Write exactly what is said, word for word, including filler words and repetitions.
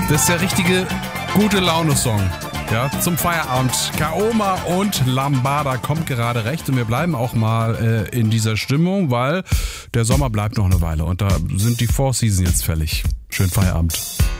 Das ist der richtige gute Laune-Song. Ja, zum Feierabend. Kaoma und Lambada kommt gerade recht und wir bleiben auch mal äh, in dieser Stimmung, weil der Sommer bleibt noch eine Weile und da sind die Four Seasons jetzt fällig. Schönen Feierabend.